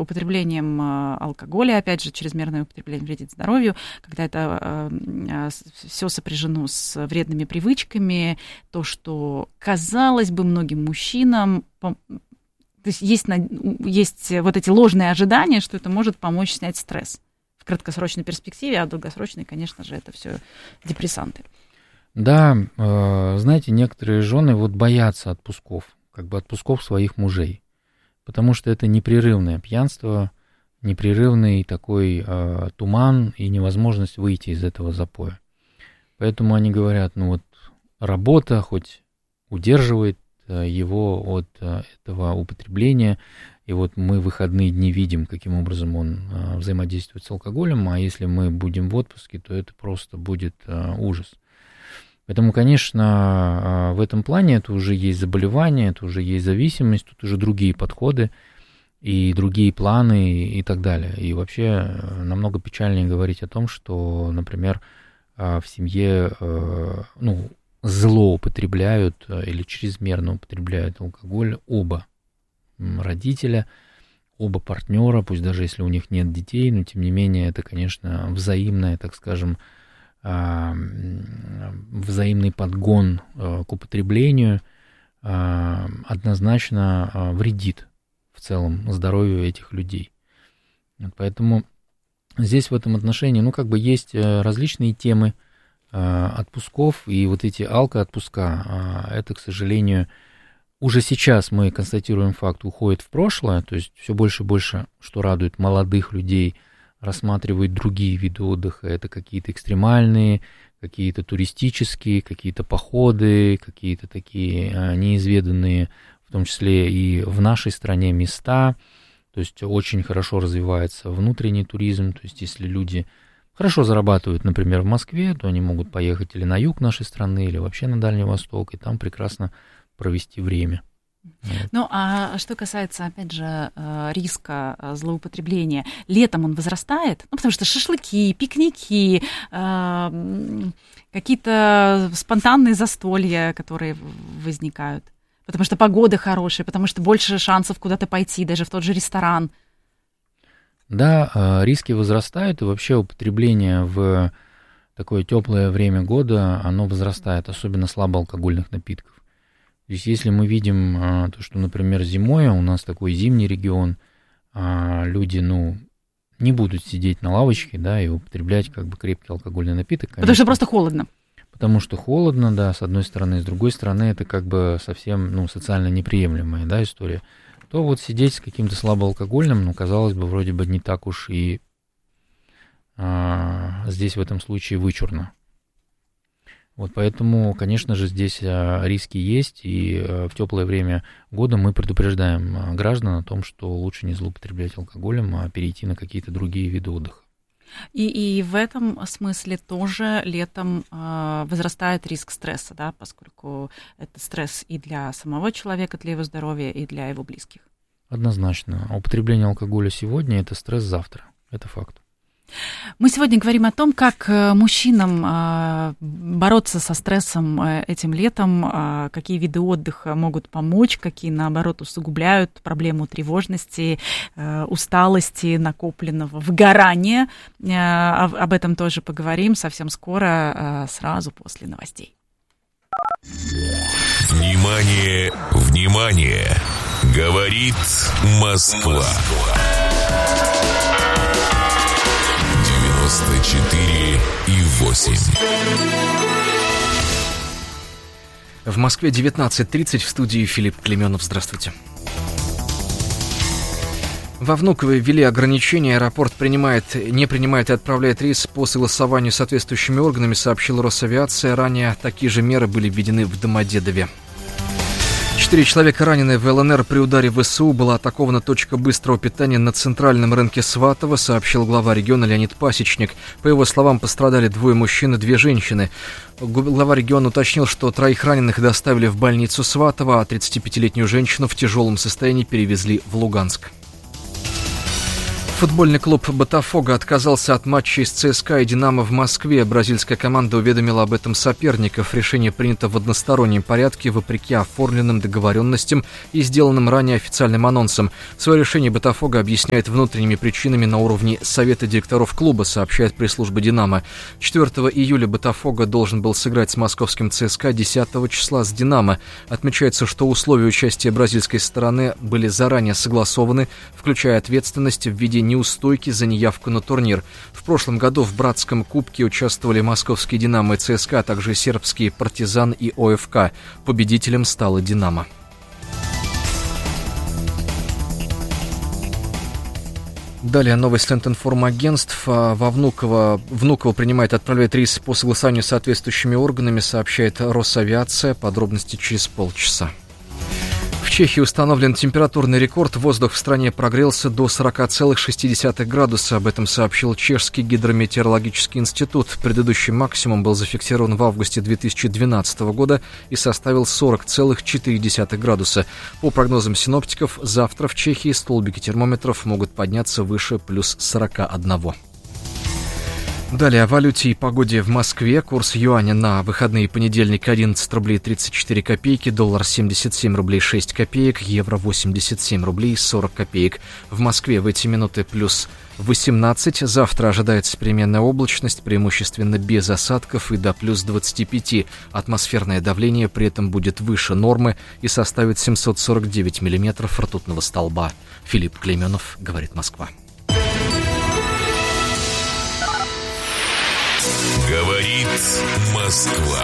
употреблением алкоголя, опять же, чрезмерное употребление вредит здоровью, когда это все сопряжено с вредными привычками, то, что, казалось бы, многим мужчинам... То есть есть вот эти ложные ожидания, что это может помочь снять стресс в краткосрочной перспективе, а в долгосрочной, конечно же, это все депрессанты. Да, знаете, некоторые жены вот боятся отпусков, как бы отпусков своих мужей, потому что это непрерывное пьянство, непрерывный такой туман и невозможность выйти из этого запоя. Поэтому они говорят, ну вот работа хоть удерживает его от этого употребления, и вот мы в выходные дни видим, каким образом он взаимодействует с алкоголем, а если мы будем в отпуске, то это просто будет ужас. Поэтому, конечно, в этом плане это уже есть заболевание, это уже есть зависимость, тут уже другие подходы и другие планы и так далее. И вообще намного печальнее говорить о том, что, например, в семье злоупотребляют или чрезмерно употребляют алкоголь оба родителя, оба партнера, пусть даже если у них нет детей, но тем не менее это, конечно, взаимное, так скажем, взаимный подгон к употреблению однозначно вредит в целом здоровью этих людей. Поэтому здесь в этом отношении, есть различные темы отпусков, и вот эти алкоотпуска, это, к сожалению, уже сейчас мы констатируем факт, уходит в прошлое, то есть все больше и больше, что радует молодых людей, рассматривают другие виды отдыха, это какие-то экстремальные, какие-то туристические, какие-то походы, какие-то такие неизведанные, в том числе и в нашей стране, места, то есть очень хорошо развивается внутренний туризм, то есть если люди хорошо зарабатывают, например, в Москве, то они могут поехать или на юг нашей страны, или вообще на Дальний Восток, и там прекрасно провести время. Ну, а что касается, опять же, риска злоупотребления, летом он возрастает? Потому что шашлыки, пикники, какие-то спонтанные застолья, которые возникают, потому что погода хорошая, потому что больше шансов куда-то пойти, даже в тот же ресторан. Да, риски возрастают, и вообще употребление в такое теплое время года, оно возрастает, особенно слабоалкогольных напитков. То есть если мы видим то, что, например, зимой, у нас такой зимний регион, люди, не будут сидеть на лавочке, да, и употреблять крепкий алкогольный напиток. Конечно, потому что просто холодно. Потому что холодно, да, с одной стороны, с другой стороны, это совсем, социально неприемлемая, да, история. То вот сидеть с каким-то слабоалкогольным, казалось бы, вроде бы не так уж и здесь в этом случае вычурно. Вот поэтому, конечно же, здесь риски есть, и в теплое время года мы предупреждаем граждан о том, что лучше не злоупотреблять алкоголем, а перейти на какие-то другие виды отдыха. И в этом смысле тоже летом возрастает риск стресса, да, поскольку это стресс и для самого человека, для его здоровья, и для его близких. Однозначно. Употребление алкоголя сегодня – это стресс завтра. Это факт. Мы сегодня говорим о том, как мужчинам бороться со стрессом этим летом, какие виды отдыха могут помочь, какие, наоборот, усугубляют проблему тревожности, усталости, накопленного выгорания. Об этом тоже поговорим совсем скоро, сразу после новостей. Внимание, внимание! Говорит Москва. 94,8. В Москве 19:30, в студии Филипп Клеменов. Здравствуйте. Во Внуково ввели ограничения. Аэропорт не принимает и отправляет рейс по согласованию с соответствующими органами, сообщила Росавиация. Ранее такие же меры были введены в Домодедове. 4 человека ранены в ЛНР при ударе в ВСУ. Была атакована точка быстрого питания на центральном рынке Сватово, сообщил глава региона Леонид Пасечник. По его словам, пострадали 2 мужчин и 2 женщины. Глава региона уточнил, что 3 раненых доставили в больницу Сватово, а 35-летнюю женщину в тяжелом состоянии перевезли в Луганск. Футбольный клуб «Ботафого» отказался от матчей с ЦСКА и «Динамо» в Москве. Бразильская команда уведомила об этом соперников. Решение принято в одностороннем порядке, вопреки оформленным договоренностям и сделанным ранее официальным анонсам. Свое решение «Ботафого» объясняет внутренними причинами на уровне совета директоров клуба, сообщает пресс-служба «Динамо». 4 июля «Ботафого» должен был сыграть с московским ЦСКА, 10 числа с «Динамо». Отмечается, что условия участия бразильской стороны были заранее согласованы, включая ответственность в виде неустойки за неявку на турнир. В прошлом году в братском кубке участвовали московские «Динамо» и ЦСКА, а также сербские «Партизан» и ОФК. Победителем стала «Динамо». Далее новость Лентинформагентств. Во Внуково отправляет рейс по согласованию с соответствующими органами, сообщает Росавиация. Подробности через полчаса. В Чехии установлен температурный рекорд. Воздух в стране прогрелся до 40,6 градуса. Об этом сообщил Чешский гидрометеорологический институт. Предыдущий максимум был зафиксирован в августе 2012 года и составил 40,4 градуса. По прогнозам синоптиков, завтра в Чехии столбики термометров могут подняться выше плюс 41. Далее о валюте и погоде в Москве. Курс юаня на выходные: понедельник 11 рублей 34 копейки, доллар 77 рублей 6 копеек, евро 87 рублей 40 копеек. В Москве в эти минуты плюс 18. Завтра ожидается переменная облачность, преимущественно без осадков, и до плюс 25. Атмосферное давление при этом будет выше нормы и составит 749 миллиметров ртутного столба. Филипп Клейменов, говорит Москва. Говорит Москва.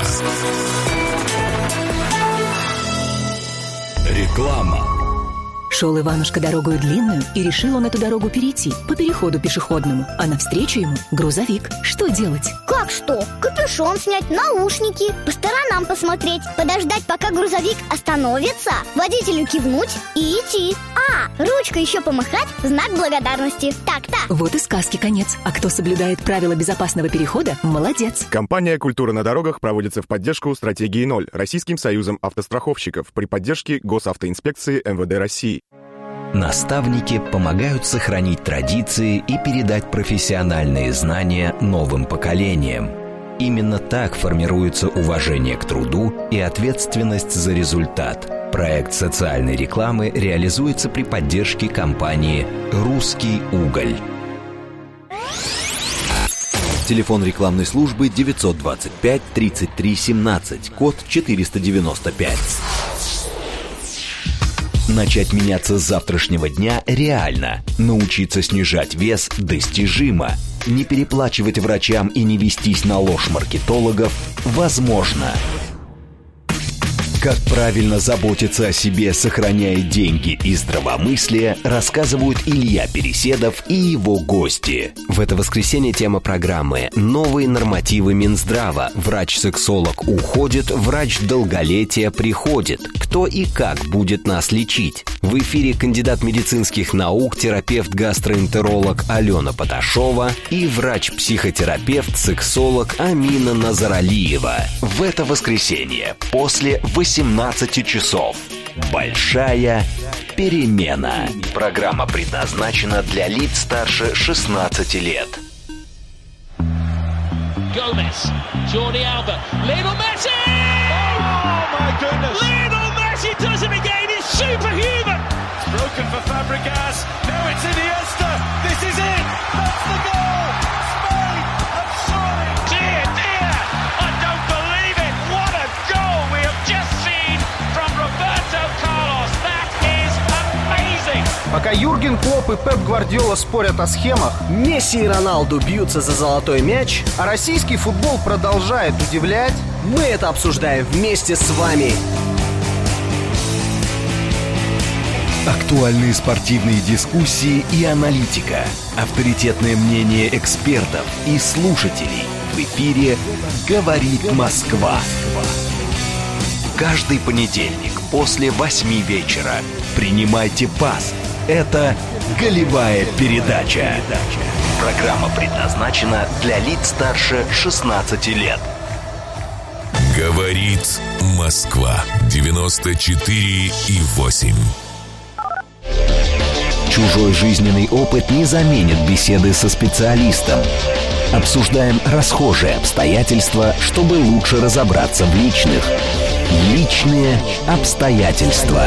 Реклама. Шел Иванушка дорогою длинную, и решил он эту дорогу перейти по переходу пешеходному, а навстречу ему грузовик. Что делать? Как что? Капюшон снять, наушники, по сторонам посмотреть, подождать, пока грузовик остановится, водителю кивнуть и идти. Ручкой еще помахать в знак благодарности. Так-то. Вот и сказки конец. А кто соблюдает правила безопасного перехода, молодец. Компания «Культура на дорогах» проводится в поддержку стратегии 0 Российским союзом автостраховщиков при поддержке Госавтоинспекции МВД России. Наставники помогают сохранить традиции и передать профессиональные знания новым поколениям. Именно так формируется уважение к труду и ответственность за результат. Проект социальной рекламы реализуется при поддержке компании «Русский уголь». Телефон рекламной службы 925 33 17, код 495. Начать меняться с завтрашнего дня реально. Научиться снижать вес достижимо. Не переплачивать врачам и не вестись на ложь маркетологов возможно. Как правильно заботиться о себе, сохраняя деньги и здравомыслие, рассказывают Илья Переседов и его гости. В это воскресенье тема программы «Новые нормативы Минздрава». Врач-сексолог уходит, врач долголетия приходит. Кто и как будет нас лечить? В эфире кандидат медицинских наук, терапевт-гастроэнтеролог Алена Поташова и врач-психотерапевт, сексолог Амина Назаралиева. В это воскресенье после 18 часов. Большая перемена. Программа предназначена для лиц старше 16 лет. Gomez, Jordi Alba, Lionel Messi! Oh my goodness! Lionel Messi does it again! It's superhuman! It's broken for Fabregas. Now it's Iniesta. This is it. That's the goal. Spain have surely. Dear, dear! I don't believe it. What a goal we have just seen from Roberto Carlos. That is amazing. Пока Юрген Клопп и Пеп Гвардиола спорят о схемах, Месси и Роналду бьются за золотой мяч, а российский футбол продолжает удивлять, мы это обсуждаем вместе с вами. Актуальные спортивные дискуссии и аналитика. Авторитетное мнение экспертов и слушателей. В эфире «Говорит Москва». Каждый понедельник после 8 вечера. Принимайте пас. Это «Голевая передача». Программа предназначена для лиц старше 16 лет. Говорит Москва. 94,8. Чужой жизненный опыт не заменит беседы со специалистом. Обсуждаем расхожие обстоятельства, чтобы лучше разобраться в личных. Личные обстоятельства.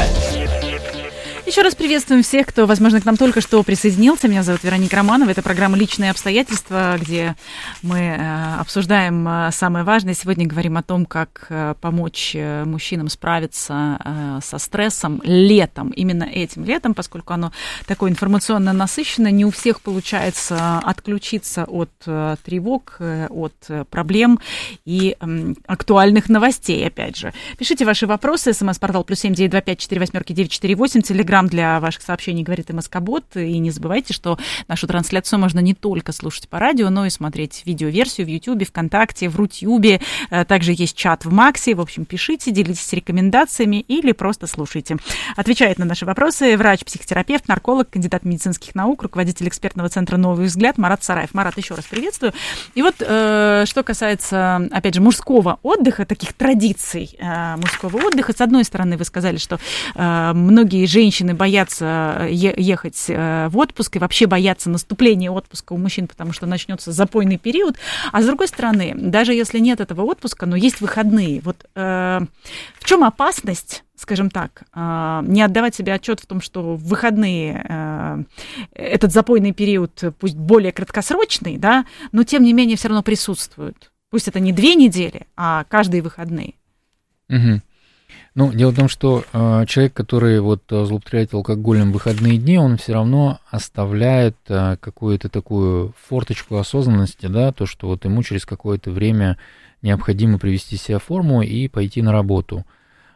Еще раз приветствуем всех, кто, возможно, к нам только что присоединился. Меня зовут Вероника Романова. Это программа «Личные обстоятельства», где мы обсуждаем самое важное. Сегодня говорим о том, как помочь мужчинам справиться со стрессом летом. Именно этим летом, поскольку оно такое информационно насыщенное, не у всех получается отключиться от тревог, от проблем и актуальных новостей, опять же. Пишите ваши вопросы. СМС-портал +7 925 48 948. Телеграм для ваших сообщений говорит МСК-бот. И не забывайте, что нашу трансляцию можно не только слушать по радио, но и смотреть видеоверсию в Ютьюбе, ВКонтакте, в Рутюбе. Также есть чат в Максе. В общем, пишите, делитесь рекомендациями или просто слушайте. Отвечает на наши вопросы врач, психотерапевт, нарколог, кандидат медицинских наук, руководитель экспертного центра «Новый взгляд» Марат Сараев. Марат, еще раз приветствую. И вот что касается, опять же, мужского отдыха, таких традиций мужского отдыха. С одной стороны, вы сказали, что многие женщины боятся ехать в отпуск и вообще боятся наступления отпуска у мужчин, потому что начнется запойный период. А с другой стороны, даже если нет этого отпуска, но есть выходные. Вот в чем опасность, скажем так, не отдавать себе отчет в том, что в выходные этот запойный период, пусть более краткосрочный, да, но тем не менее все равно присутствует. Пусть это не 2 недели, а каждые выходные. Угу. Ну, дело в том, что человек, который вот злоупотребляет алкоголем в выходные дни, он все равно оставляет какую-то такую форточку осознанности, да, то, что вот ему через какое-то время необходимо привести себя в форму и пойти на работу.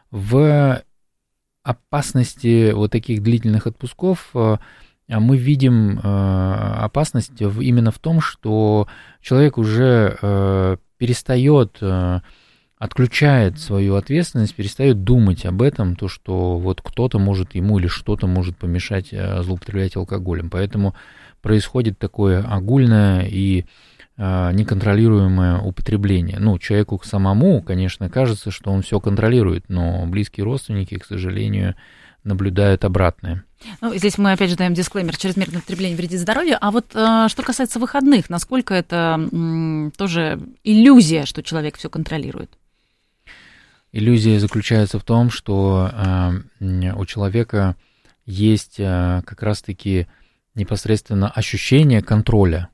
В опасности вот таких длительных отпусков мы видим опасность именно в том, что человек уже перестает, отключает свою ответственность, перестает думать об этом, то, что вот кто-то может ему или что-то может помешать злоупотреблять алкоголем. Поэтому происходит такое огульное и неконтролируемое употребление. Ну, человеку самому, конечно, кажется, что он все контролирует, но близкие родственники, к сожалению, наблюдают обратное. Ну, здесь мы опять же даем дисклеймер: чрезмерное употребление вредит здоровью. А вот что касается выходных, насколько это тоже иллюзия, что человек все контролирует? Иллюзия заключается в том, что у человека есть как раз-таки непосредственно ощущение контроля,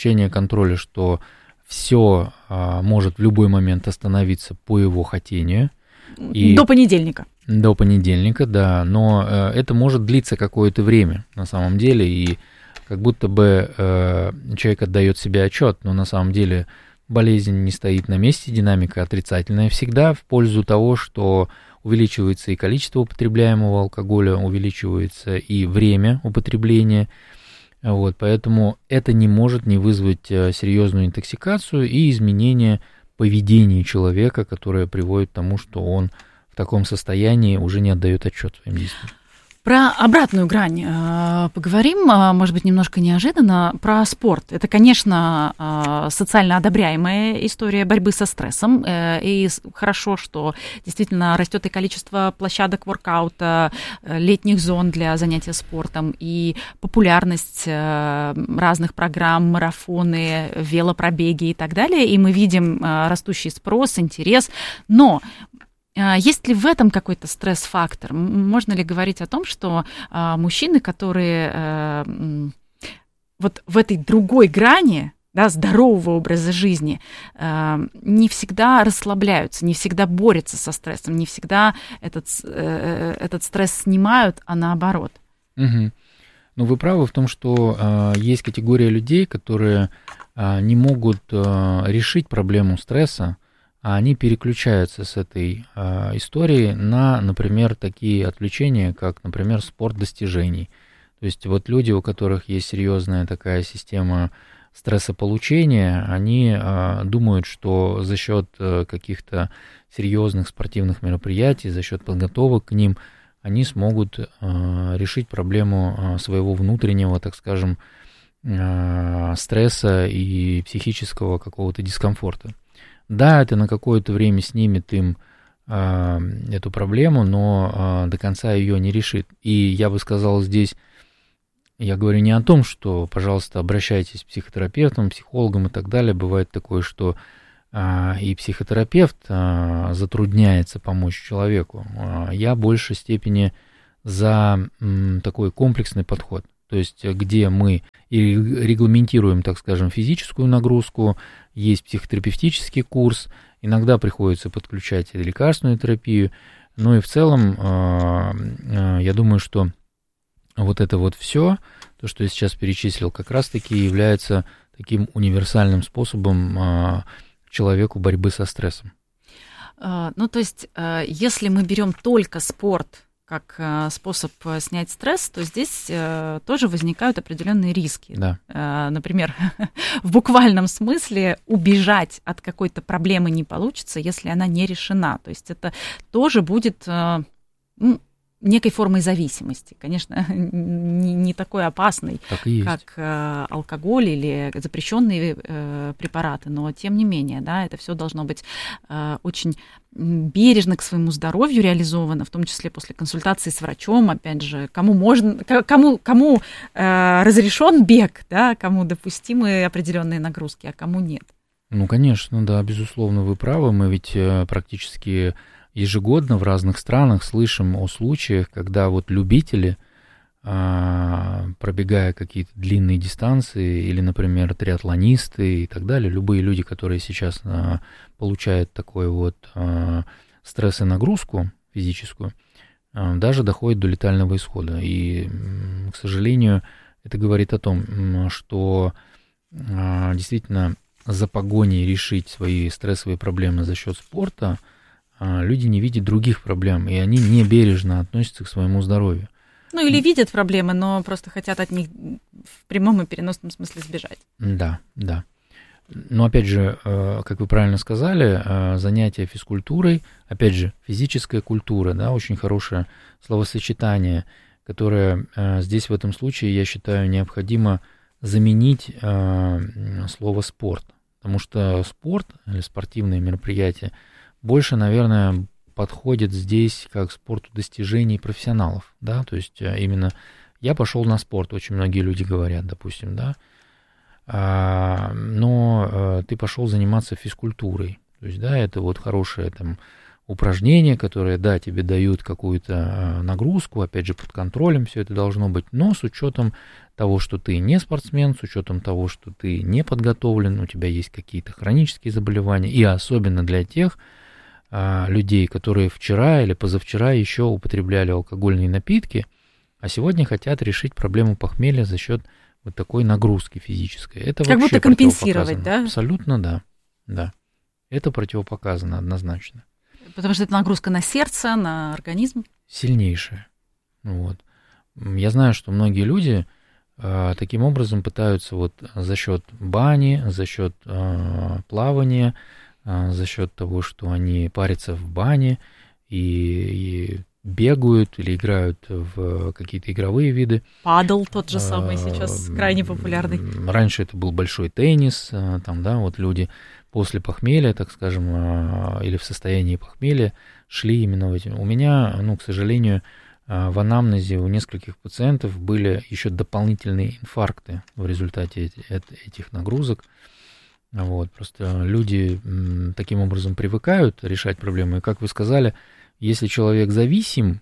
что все может в любой момент остановиться по его хотению. И до понедельника. До понедельника, да, но это может длиться какое-то время на самом деле, и как будто бы человек отдает себе отчет, но на самом деле болезнь не стоит на месте, динамика отрицательная всегда в пользу того, что увеличивается и количество употребляемого алкоголя, увеличивается и время употребления. Вот, поэтому это не может не вызвать серьезную интоксикацию и изменение поведения человека, которое приводит к тому, что он в таком состоянии уже не отдает отчет своим действиям. Про обратную грань поговорим, может быть, немножко неожиданно, про спорт. Это, конечно, социально одобряемая история борьбы со стрессом, и хорошо, что действительно растет и количество площадок воркаута, летних зон для занятия спортом, и популярность разных программ, марафоны, велопробеги и так далее, и мы видим растущий спрос, интерес, но есть ли в этом какой-то стресс-фактор? Можно ли говорить о том, что мужчины, которые вот в этой другой грани, да, здорового образа жизни, не всегда расслабляются, не всегда борются со стрессом, не всегда этот стресс снимают, а наоборот? Угу. Ну, вы правы в том, что есть категория людей, которые не могут решить проблему стресса, а они переключаются с этой истории на, например, такие отвлечения, как, например, спорт достижений. То есть вот люди, у которых есть серьезная такая система стрессополучения, они думают, что за счет каких-то серьезных спортивных мероприятий, за счет подготовок к ним, они смогут решить проблему своего внутреннего, так скажем, стресса и психического какого-то дискомфорта. Да, это на какое-то время снимет им эту проблему, но до конца ее не решит. И я бы сказал, здесь Я говорю не о том, что, пожалуйста, обращайтесь к психотерапевтам, психологам и так далее. Бывает такое, что и психотерапевт затрудняется помочь человеку. Я в большей степени за такой комплексный подход, то есть где мы и регламентируем, так скажем, физическую нагрузку, есть психотерапевтический курс, иногда приходится подключать лекарственную терапию, ну и в целом я думаю, что вот это вот все, то, что я сейчас перечислил, как раз-таки является таким универсальным способом человеку борьбы со стрессом. Ну, то есть, если мы берем только спорт как способ снять стресс, то здесь тоже возникают определенные риски. Да. Например, в буквальном смысле убежать от какой-то проблемы не получится, если она не решена. То есть это тоже будет некой формой зависимости. Конечно, не такой опасной, как алкоголь или запрещенные препараты, но тем не менее, да, это все должно быть очень бережно к своему здоровью реализовано, в том числе после консультации с врачом, опять же, кому разрешен бег, да, кому допустимы определенные нагрузки, а кому нет. Ну, конечно, да, безусловно, вы правы. Мы ведь практически ежегодно в разных странах слышим о случаях, когда вот любители, пробегая какие-то длинные дистанции, или, например, триатлонисты и так далее, любые люди, которые сейчас получают такой вот стресс и нагрузку физическую, даже доходят до летального исхода. И, к сожалению, это говорит о том, что действительно за погоней решить свои стрессовые проблемы за счет спорта люди не видят других проблем, и они не бережно относятся к своему здоровью. Ну, или видят проблемы, но просто хотят от них в прямом и переносном смысле сбежать. Да, да. Но, опять же, как вы правильно сказали, занятия физкультурой, опять же, физическая культура, да, очень хорошее словосочетание, которое здесь в этом случае, я считаю, необходимо заменить слово «спорт», потому что спорт или спортивные мероприятия больше, наверное, подходит здесь как к спорту достижений профессионалов, да, то есть именно я пошел на спорт, очень многие люди говорят, допустим, да, но ты пошел заниматься физкультурой, то есть, да, это вот хорошее там упражнение, которое, да, тебе дают какую-то нагрузку, опять же, под контролем все это должно быть, но с учетом того, что ты не спортсмен, с учетом того, что ты не подготовлен, у тебя есть какие-то хронические заболевания, и особенно для тех людей, которые вчера или позавчера еще употребляли алкогольные напитки, а сегодня хотят решить проблему похмелья за счет вот такой нагрузки физической. Это как будто компенсировать, да? Абсолютно, да. Да. Это противопоказано однозначно. Потому что это нагрузка на сердце, на организм. Сильнейшая. Вот. Я знаю, что многие люди таким образом пытаются вот за счет бани, за счет плавания, за счет того, что они парятся в бане и бегают или играют в какие-то игровые виды. Падл тот же самый сейчас крайне популярный. Раньше это был большой теннис, там, да, вот люди после похмелья, так скажем, или в состоянии похмелья шли именно в эти. У меня, ну, к сожалению, в анамнезе у нескольких пациентов были еще дополнительные инфаркты в результате этих нагрузок. Вот, просто люди таким образом привыкают решать проблемы. И, как вы сказали, если человек зависим,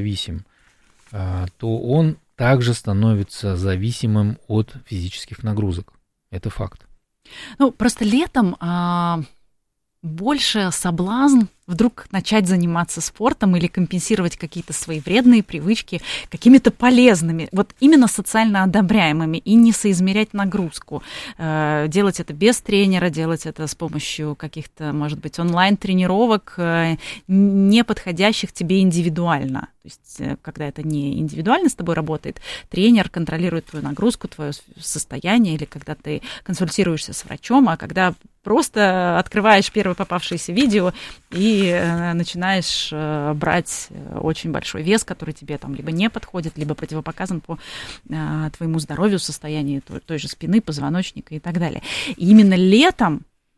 то он также становится зависимым от физических нагрузок. Это факт. Ну, просто летом больше соблазн вдруг начать заниматься спортом или компенсировать какие-то свои вредные привычки какими-то полезными, вот именно социально одобряемыми, и не соизмерять нагрузку. Делать это без тренера, делать это с помощью каких-то, может быть, онлайн-тренировок, не подходящих тебе индивидуально. То есть, когда это не индивидуально с тобой работает, тренер контролирует твою нагрузку, твое состояние, или когда ты консультируешься с врачом, а когда просто открываешь первое попавшееся видео и начинаешь брать очень большой вес, который тебе там либо не подходит, либо противопоказан по твоему здоровью, состоянию той же спины, позвоночника и так далее. И именно летом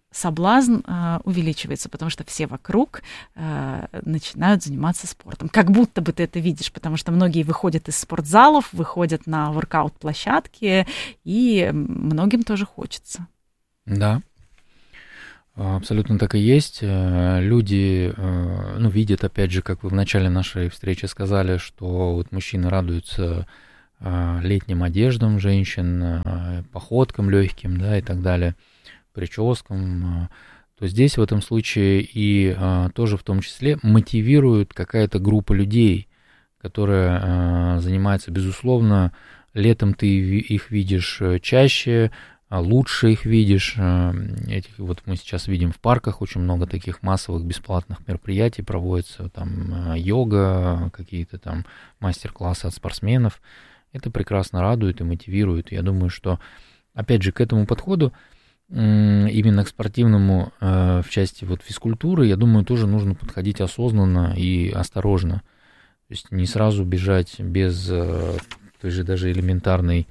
соблазн увеличивается, потому что все вокруг начинают заниматься спортом. Как будто бы ты это видишь, потому что многие выходят из спортзалов, выходят на воркаут-площадки, и многим тоже хочется. Да, абсолютно так и есть. Люди, видят, опять же, как вы в начале нашей встречи сказали, что вот мужчины радуются летним одеждам женщин, походкам легким, да, и так далее, прическам, то здесь в этом случае и тоже в том числе мотивирует какая-то группа людей, которая занимается, безусловно, летом ты их видишь чаще, лучше их видишь. Вот мы сейчас видим в парках очень много таких массовых бесплатных мероприятий проводится, там йога, какие-то там мастер-классы от спортсменов. Это прекрасно радует и мотивирует. Я думаю, что, опять же, к этому подходу, именно к спортивному в части вот физкультуры, я думаю, тоже нужно подходить осознанно и осторожно. То есть не сразу бежать без той же даже элементарной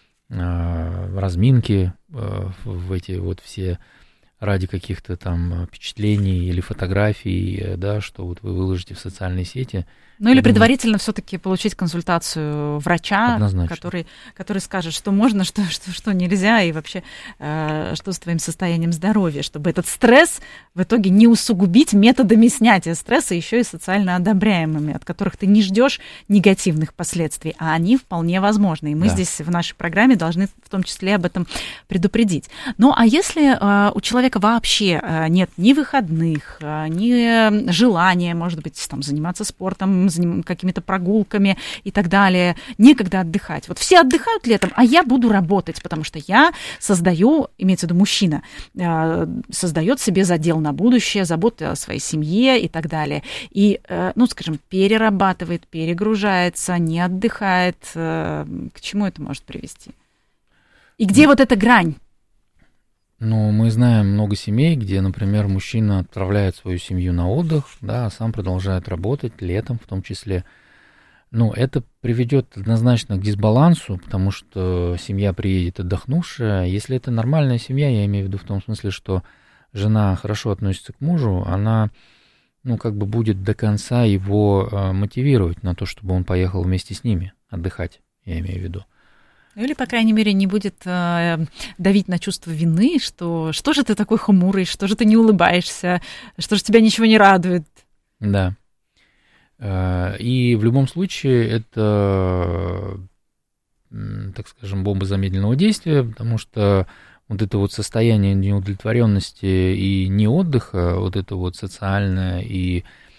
разминки в эти вот все ради каких-то там впечатлений или фотографий, да, что вот вы выложите в социальные сети. Ну или предварительно все-таки получить консультацию врача, который скажет, что можно, что нельзя, и вообще, что с твоим состоянием здоровья, чтобы этот стресс в итоге не усугубить методами снятия стресса, еще и социально одобряемыми, от которых ты не ждешь негативных последствий, а они вполне возможны. И мы здесь в нашей программе должны в том числе об этом предупредить. Ну а если у человека вообще нет ни выходных, ни желания, может быть, там, заниматься спортом, какими-то прогулками и так далее, некогда отдыхать. Вот все отдыхают летом, а я буду работать, потому что я создаю, имеется в виду мужчина, создает себе задел на будущее, заботу о своей семье и так далее. И, скажем, перерабатывает, перегружается, не отдыхает. К чему это может привести? И где вот эта грань? Ну, мы знаем много семей, где, например, мужчина отправляет свою семью на отдых, да, а сам продолжает работать летом в том числе. Ну, это приведет однозначно к дисбалансу, потому что семья приедет отдохнувшая. Если это нормальная семья, я имею в виду в том смысле, что жена хорошо относится к мужу, она, будет до конца его мотивировать на то, чтобы он поехал вместе с ними отдыхать, я имею в виду. Или, по крайней мере, не будет давить на чувство вины, что же ты такой хмурый, что же ты не улыбаешься, что же тебя ничего не радует. Да. И в любом случае это, так скажем, бомба замедленного действия, потому что вот это вот состояние неудовлетворенности и неотдыха, вот это вот социальное и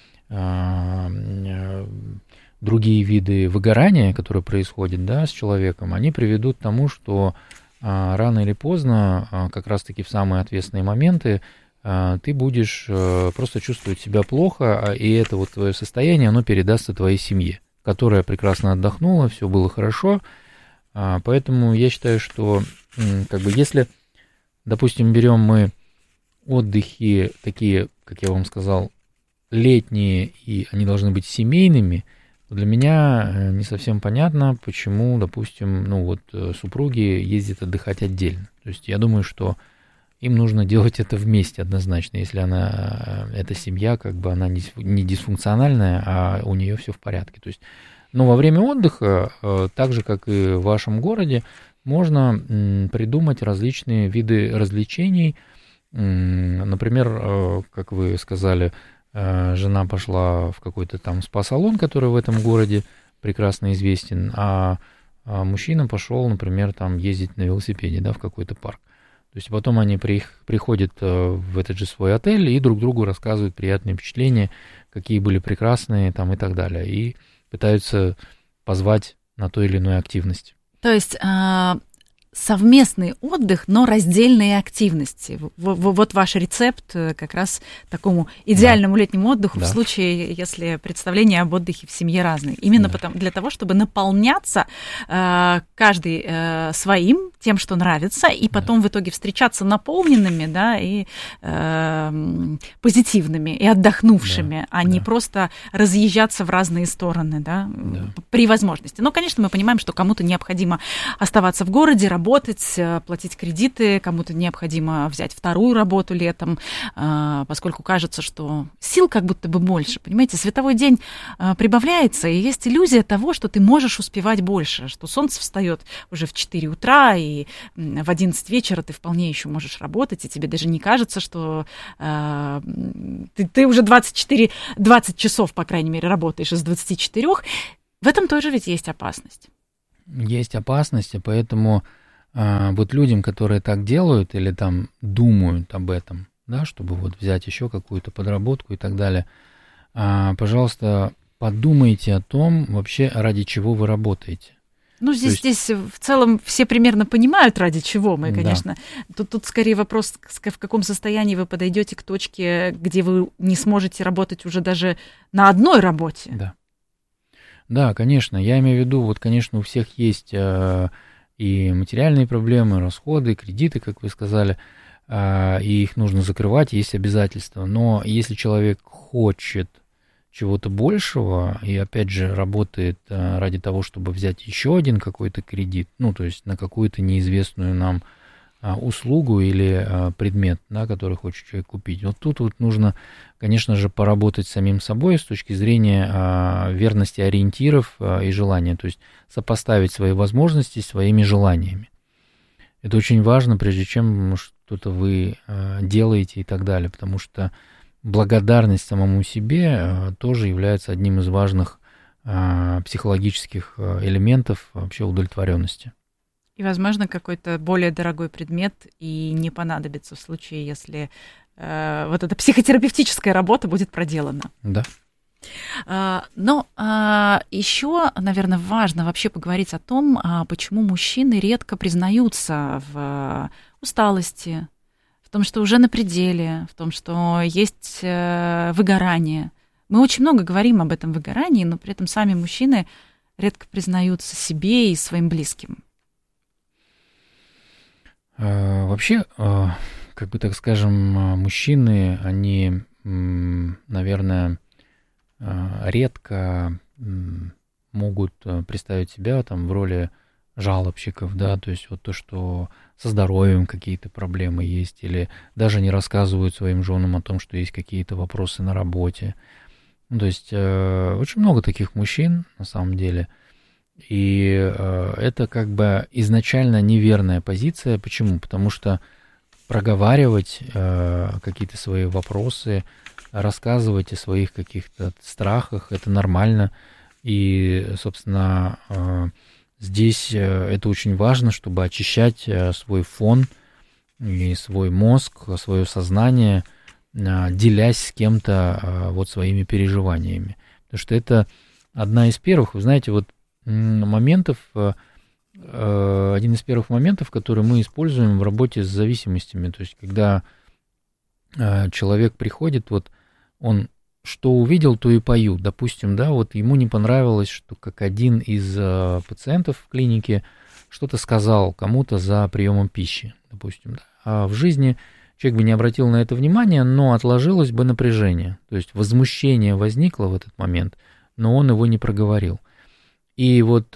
другие виды выгорания, которые происходят, да, с человеком, они приведут к тому, что рано или поздно, как раз-таки в самые ответственные моменты, ты будешь просто чувствовать себя плохо, и это вот твое состояние, оно передастся твоей семье, которая прекрасно отдохнула, все было хорошо. Поэтому я считаю, что если, допустим, берем мы отдыхи такие, как я вам сказал, летние, и они должны быть семейными, для меня не совсем понятно, почему, допустим, супруги ездят отдыхать отдельно. То есть я думаю, что им нужно делать это вместе однозначно, если эта семья, она не дисфункциональная, а у нее все в порядке. То есть, во время отдыха, так же, как и в вашем городе, можно придумать различные виды развлечений. Например, как вы сказали, жена пошла в какой-то там спа-салон, который в этом городе прекрасно известен, а мужчина пошел, например, там ездить на велосипеде, да, в какой-то парк. То есть потом они приходят в этот же свой отель и друг другу рассказывают приятные впечатления, какие были прекрасные там и так далее, и пытаются позвать на ту или иную активность. То есть совместный отдых, но раздельные активности. Вот ваш рецепт как раз такому идеальному летнему отдыху в случае, если представления об отдыхе в семье разные. Именно для того, чтобы наполняться каждый своим тем, что нравится, и потом в итоге встречаться наполненными, да, и позитивными, и отдохнувшими, а не просто разъезжаться в разные стороны, да, при возможности. Но, конечно, мы понимаем, что кому-то необходимо оставаться в городе, работать, платить кредиты, кому-то необходимо взять вторую работу летом, поскольку кажется, что сил как будто бы больше, понимаете, световой день прибавляется, и есть иллюзия того, что ты можешь успевать больше, что солнце встает уже в 4 утра, и в 11 вечера ты вполне еще можешь работать, и тебе даже не кажется, что ты уже 20 часов, по крайней мере, работаешь из 24. В этом тоже ведь есть опасность. Есть опасность, и поэтому вот людям, которые так делают или там думают об этом, да, чтобы вот взять еще какую-то подработку и так далее, пожалуйста, подумайте о том вообще, ради чего вы работаете. Ну, здесь в целом все примерно понимают, ради чего мы, конечно. Да. Тут скорее вопрос, в каком состоянии вы подойдете к точке, где вы не сможете работать уже даже на одной работе. Да. Да, конечно. Я имею в виду, вот, конечно, у всех есть и материальные проблемы, расходы, кредиты, как вы сказали, и их нужно закрывать, есть обязательства. Но если человек хочет чего-то большего и, опять же, работает ради того, чтобы взять еще один какой-то кредит, ну, то есть на какую-то неизвестную нам услугу или предмет, да, который хочет человек купить. Вот тут вот нужно, конечно же, поработать с самим собой с точки зрения верности ориентиров и желания, то есть сопоставить свои возможности с своими желаниями. Это очень важно, прежде чем что-то вы делаете и так далее, потому что благодарность самому себе тоже является одним из важных психологических элементов вообще удовлетворенности. И, возможно, какой-то более дорогой предмет и не понадобится в случае, если вот эта психотерапевтическая работа будет проделана. Да. Но еще, наверное, важно вообще поговорить о том, почему мужчины редко признаются в усталости, в том, что уже на пределе, в том, что есть выгорание. Мы очень много говорим об этом выгорании, но при этом сами мужчины редко признаются себе и своим близким. Вообще, как бы так скажем, мужчины, они, наверное, редко могут представить себя там в роли жалобщиков, да, то есть вот то, что со здоровьем какие-то проблемы есть, или даже не рассказывают своим женам о том, что есть какие-то вопросы на работе. Ну, то есть очень много таких мужчин, на самом деле, и это как бы изначально неверная позиция. Почему? Потому что проговаривать какие-то свои вопросы, рассказывать о своих каких-то страхах, это нормально. И, собственно, здесь это очень важно, чтобы очищать свой фон и свой мозг, свое сознание, делясь с кем-то вот своими переживаниями. Потому что это одна из первых, вы знаете, вот моментов, один из первых моментов, который мы используем в работе с зависимостями. То есть, когда человек приходит, вот он что увидел, то и пою. Допустим, да, вот ему не понравилось, что как один из пациентов в клинике что-то сказал кому-то за приемом пищи, допустим. Да. А в жизни человек бы не обратил на это внимания, но отложилось бы напряжение. То есть возмущение возникло в этот момент, но он его не проговорил. И вот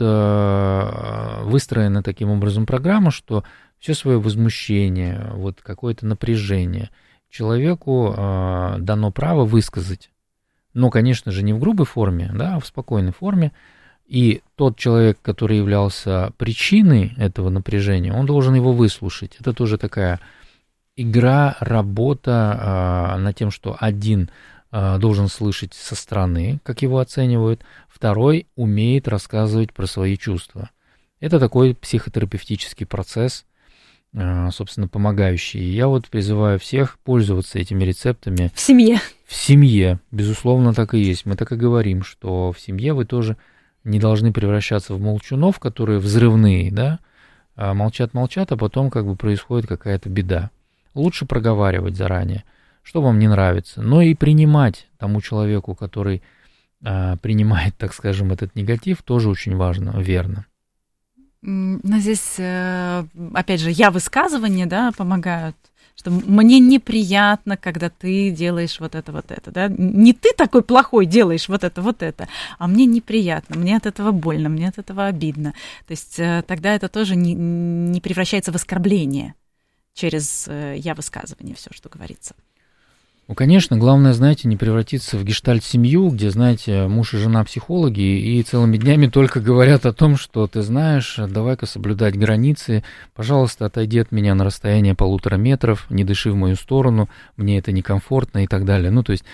выстроена таким образом программа, что все свое возмущение, вот какое-то напряжение человеку дано право высказать. Но, конечно же, не в грубой форме, да, а в спокойной форме. И тот человек, который являлся причиной этого напряжения, он должен его выслушать. Это тоже такая игра, работа над тем, что один должен слышать со стороны, как его оценивают, второй умеет рассказывать про свои чувства. Это такой психотерапевтический процесс, собственно, помогающий. И я вот призываю всех пользоваться этими рецептами. В семье. В семье, безусловно, так и есть. Мы так и говорим, что в семье вы тоже не должны превращаться в молчунов, которые взрывные, да, молчат, а потом как бы происходит какая-то беда. Лучше проговаривать заранее, что вам не нравится, но и принимать тому человеку, который принимает, так скажем, этот негатив, тоже очень важно, верно. Но здесь, опять же, я-высказывания, да, помогают, что мне неприятно, когда ты делаешь вот это, да. Не ты такой плохой делаешь вот это, а мне неприятно, мне от этого больно, мне от этого обидно. То есть тогда это тоже не превращается в оскорбление через я-высказывание, все, что говорится. Ну, конечно, главное, знаете, не превратиться в гештальт-семью, где, знаете, муж и жена психологи, и целыми днями только говорят о том, что ты знаешь, давай-ка соблюдать границы, пожалуйста, отойди от меня на расстояние 1,5 метров, не дыши в мою сторону, мне это некомфортно и так далее. Ну, то есть,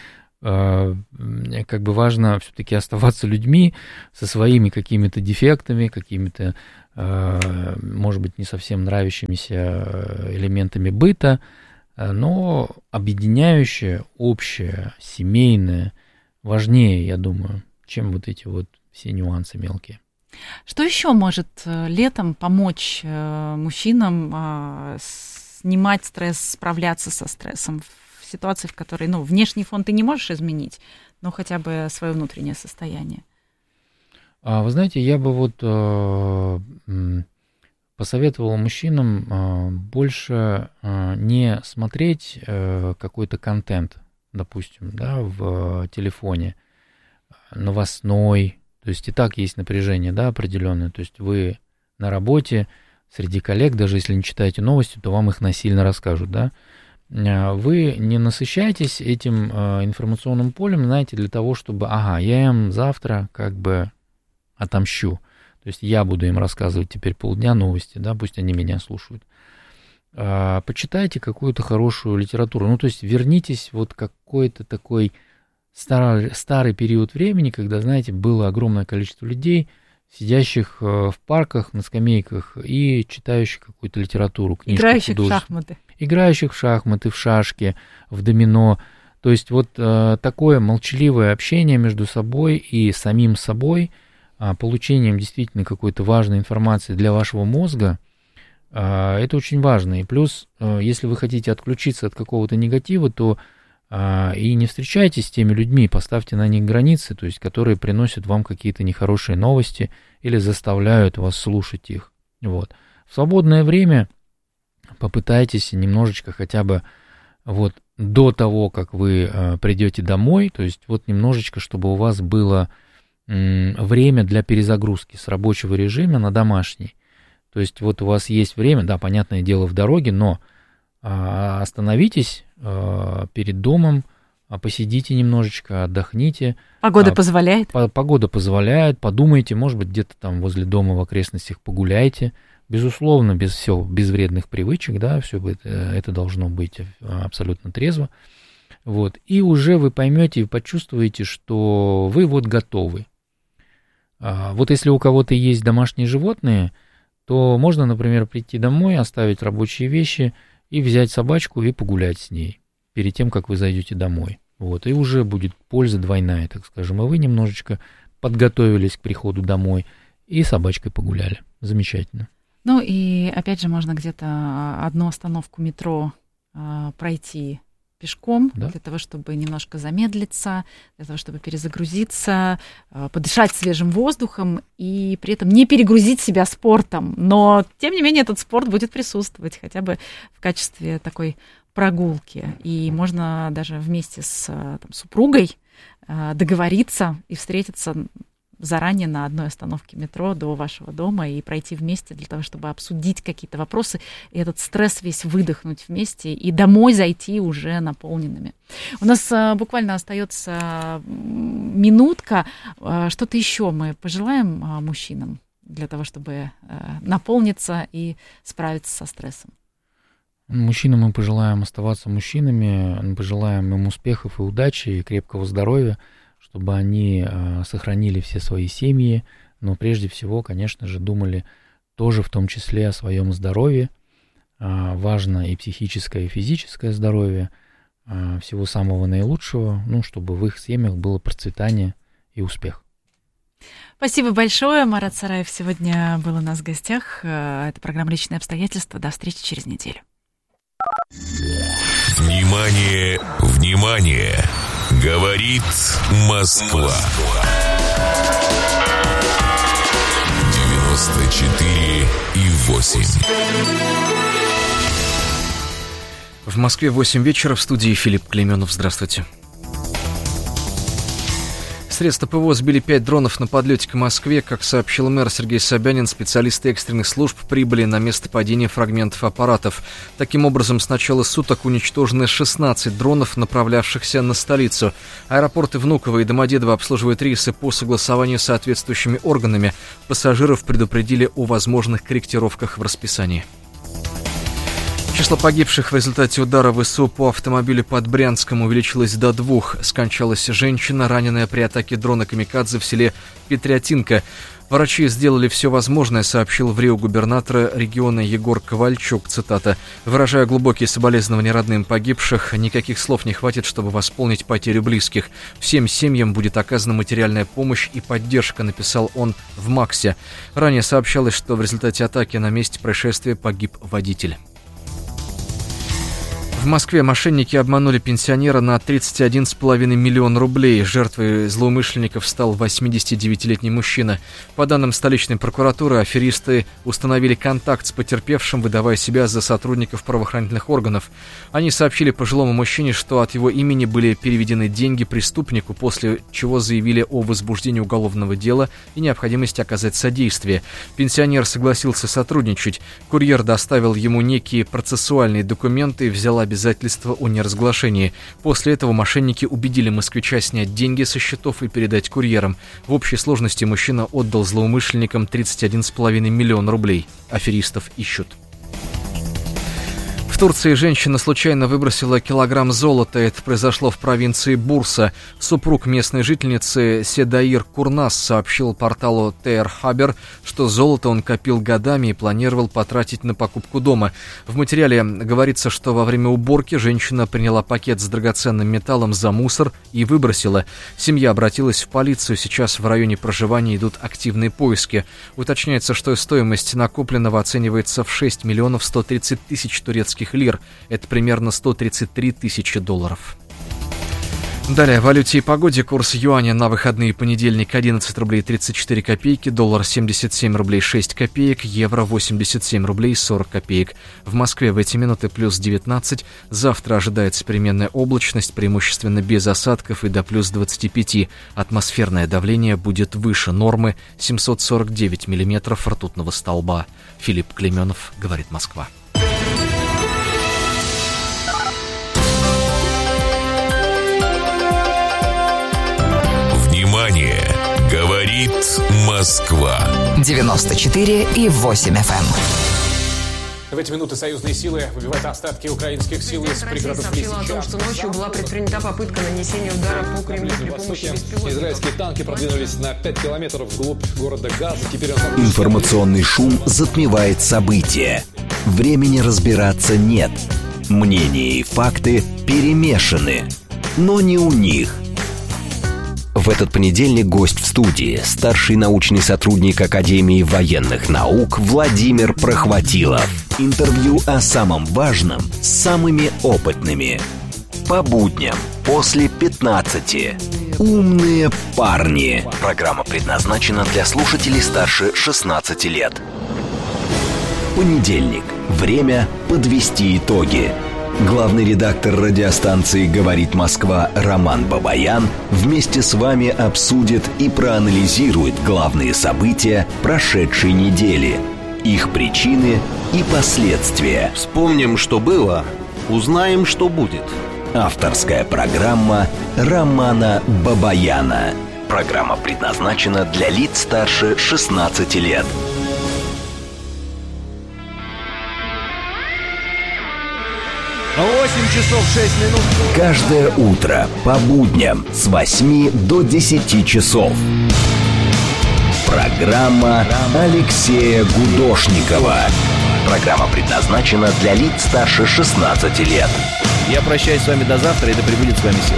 как бы важно все-таки оставаться людьми со своими какими-то дефектами, какими-то, может быть, не совсем нравящимися элементами быта, но объединяющее, общее, семейное важнее, я думаю, чем вот эти вот все нюансы мелкие. Что еще может летом помочь мужчинам снимать стресс, справляться со стрессом в ситуации, в которой, внешний фон ты не можешь изменить, но хотя бы свое внутреннее состояние? Вы знаете, я бы посоветовал мужчинам больше не смотреть какой-то контент, допустим, да, в телефоне, новостной, то есть и так есть напряжение, да, определенное, то есть вы на работе, среди коллег, даже если не читаете новости, то вам их насильно расскажут, да, вы не насыщаетесь этим информационным полем, знаете, для того, чтобы, я им завтра как бы отомщу. То есть я буду им рассказывать теперь полдня новости, да, пусть они меня слушают. Почитайте какую-то хорошую литературу. То есть вернитесь вот какой-то такой старый период времени, когда, знаете, было огромное количество людей, сидящих в парках, на скамейках и читающих какую-то литературу, книжку. Играющих в шахматы. Играющих в шахматы, в шашки, в домино. То есть вот такое молчаливое общение между собой и самим собой, получением действительно какой-то важной информации для вашего мозга, это очень важно. И плюс, если вы хотите отключиться от какого-то негатива, то и не встречайтесь с теми людьми, поставьте на них границы, то есть которые приносят вам какие-то нехорошие новости или заставляют вас слушать их. Вот. В свободное время попытайтесь немножечко хотя бы до того, как вы придете домой, то есть немножечко, чтобы у вас было время для перезагрузки с рабочего режима на домашний. То есть у вас есть время, да, понятное дело, в дороге, но остановитесь перед домом, посидите немножечко, отдохните. Погода позволяет? Погода позволяет, подумайте, может быть, где-то там возле дома в окрестностях погуляйте. Безусловно, без вредных привычек, да, все это должно быть абсолютно трезво. И уже вы поймете и почувствуете, что вы готовы. Если у кого-то есть домашние животные, то можно, например, прийти домой, оставить рабочие вещи и взять собачку и погулять с ней перед тем, как вы зайдете домой. И уже будет польза двойная, так скажем. И вы немножечко подготовились к приходу домой и с собачкой погуляли. Замечательно. И опять же можно где-то одну остановку метро пройти пешком, да, для того, чтобы немножко замедлиться, для того, чтобы перезагрузиться, подышать свежим воздухом и при этом не перегрузить себя спортом. Но, тем не менее, этот спорт будет присутствовать хотя бы в качестве такой прогулки. И можно даже вместе с супругой договориться и встретиться заранее на одной остановке метро до вашего дома и пройти вместе для того, чтобы обсудить какие-то вопросы и этот стресс весь выдохнуть вместе и домой зайти уже наполненными. У нас буквально остается минутка. Что-то еще мы пожелаем мужчинам для того, чтобы наполниться и справиться со стрессом? Мужчинам мы пожелаем оставаться мужчинами, мы пожелаем им успехов и удачи, и крепкого здоровья, чтобы они сохранили все свои семьи, но прежде всего, конечно же, думали тоже в том числе о своем здоровье. Важно и психическое, и физическое здоровье. Всего самого наилучшего, чтобы в их семьях было процветание и успех. Спасибо большое. Марат Сараев сегодня был у нас в гостях. Это программа «Личные обстоятельства». До встречи через неделю. Внимание, внимание! Говорит Москва. 94,8. В Москве 8 вечера, в студии Филипп Клейменов. Здравствуйте. Средства ПВО сбили 5 дронов на подлете к Москве. Как сообщил мэр Сергей Собянин, специалисты экстренных служб прибыли на место падения фрагментов аппаратов. Таким образом, с начала суток уничтожены 16 дронов, направлявшихся на столицу. Аэропорты Внуково и Домодедово обслуживают рейсы по согласованию с соответствующими органами. Пассажиров предупредили о возможных корректировках в расписании. Число погибших в результате удара ВСУ по автомобилю под Брянском увеличилось до 2. Скончалась женщина, раненая при атаке дрона «Камикадзе» в селе Петрятинка. Врачи сделали все возможное, сообщил в Рио губернатора региона Егор Ковальчук. Цитата. «Выражаю глубокие соболезнования родным погибших. Никаких слов не хватит, чтобы восполнить потерю близких. Всем семьям будет оказана материальная помощь и поддержка», написал он в МАКСе. Ранее сообщалось, что в результате атаки на месте происшествия погиб водитель. В Москве мошенники обманули пенсионера на 31,5 миллиона рублей. Жертвой злоумышленников стал 89-летний мужчина. По данным столичной прокуратуры, аферисты установили контакт с потерпевшим, выдавая себя за сотрудников правоохранительных органов. Они сообщили пожилому мужчине, что от его имени были переведены деньги преступнику, после чего заявили о возбуждении уголовного дела и необходимости оказать содействие. Пенсионер согласился сотрудничать. Курьер доставил ему некие процессуальные документы и взял обязательства о неразглашении. После этого мошенники убедили москвича снять деньги со счетов и передать курьерам. В общей сложности мужчина отдал злоумышленникам 31,5 миллиона рублей. Аферистов ищут. В Турции женщина случайно выбросила килограмм золота. Это произошло в провинции Бурса. Супруг местной жительницы Седаир Курнас сообщил порталу ТР Хабер, что золото он копил годами и планировал потратить на покупку дома. В материале говорится, что во время уборки женщина приняла пакет с драгоценным металлом за мусор и выбросила. Семья обратилась в полицию. Сейчас в районе проживания идут активные поиски. Уточняется, что стоимость накопленного оценивается в 6 миллионов 130 тысяч турецких лир. Это примерно 133 тысячи долларов. Далее, в валюте и погоде. Курс юаня на выходные: понедельник 11 рублей 34 копейки, доллар 77 рублей 6 копеек, евро 87 рублей 40 копеек. В Москве в эти минуты плюс 19. Завтра ожидается переменная облачность, преимущественно без осадков, и до плюс 25. Атмосферное давление будет выше нормы, 749 миллиметров ртутного столба. Филипп Клейменов, говорит Москва. Внимание! Говорит Москва. 94,8 FM. В эти минуты союзные силы выбивают остатки украинских сил из пригородов Лисичанска. Россия сообщила о том, что ночью была предпринята попытка нанесения удара по Кремлю при помощи беспилотников. Израильские танки продвинулись на 5 километров вглубь города Газа. Теперь Информационный шум затмевает события. Времени разбираться нет. Мнения и факты перемешаны. Но не у них. В этот понедельник гость в студии, старший научный сотрудник Академии военных наук Владимир Прохватилов. Интервью о самом важном с самыми опытными. По будням после 15. Умные парни. Программа предназначена для слушателей старше 16 лет. Понедельник. Время подвести итоги. Главный редактор радиостанции «Говорит Москва» Роман Бабаян вместе с вами обсудит и проанализирует главные события прошедшей недели, их причины и последствия. Вспомним, что было, узнаем, что будет. Авторская программа Романа Бабаяна. Программа предназначена для лиц старше 16 лет. 8 часов 6 минут. Каждое утро по будням с 8 до 10 часов. Программа Алексея Гудошникова. Программа предназначена для лиц старше 16 лет. Я прощаюсь с вами до завтра, и да пребудет с вами сила.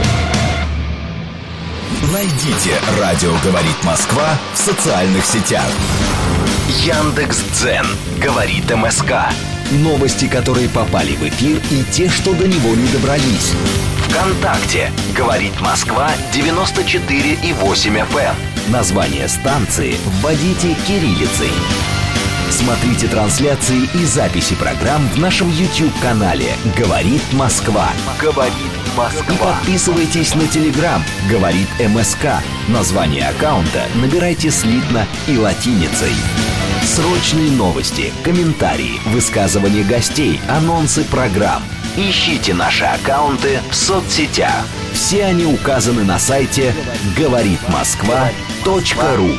Найдите «Радио говорит Москва» в социальных сетях. Яндекс.Дзен говорит МСК. Новости, которые попали в эфир, и те, что до него не добрались. ВКонтакте говорит Москва 94,8 FM. Название станции вводите кириллицей. Смотрите трансляции и записи программ в нашем YouTube-канале «Говорит Москва». «Говорит Москва». И подписывайтесь на Telegram «Говорит МСК». Название аккаунта набирайте слитно и латиницей. Срочные новости, комментарии, высказывания гостей, анонсы программ. Ищите наши аккаунты в соцсетях. Все они указаны на сайте говоритмосква.ру.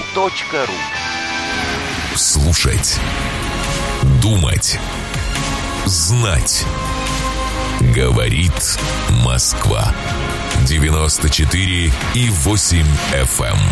Слушать, думать, знать. Говорит Москва. 94,8 FM.